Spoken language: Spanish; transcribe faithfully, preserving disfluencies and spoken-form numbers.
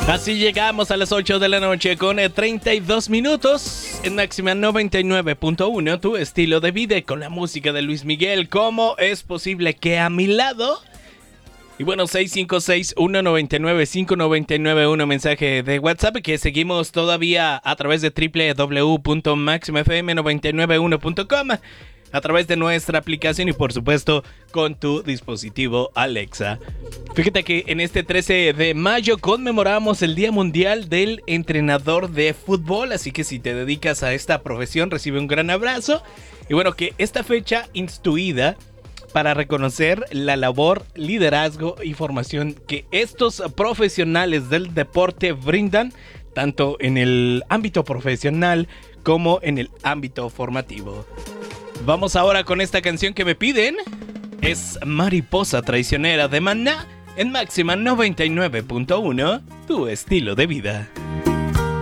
Así llegamos a las ocho de la noche con treinta y dos minutos en Máxima noventa y nueve punto uno, tu estilo de vida con la música de Luis Miguel. ¿Cómo es posible que a mi lado? Y bueno, seis cinco seis, uno nueve nueve, cinco nueve nueve uno, mensaje de WhatsApp, que seguimos todavía a través de doble u doble u doble u punto máxima f m noventa y nueve uno punto com, a través de nuestra aplicación y por supuesto con tu dispositivo Alexa. Fíjate que en este trece de mayo conmemoramos el Día Mundial del Entrenador de Fútbol, así que si te dedicas a esta profesión recibe un gran abrazo. Y bueno, que esta fecha instituida para reconocer la labor, liderazgo y formación que estos profesionales del deporte brindan, tanto en el ámbito profesional como en el ámbito formativo. Vamos ahora con esta canción que me piden. Es Mariposa Traicionera de Maná en Máxima noventa y nueve punto uno, tu estilo de vida.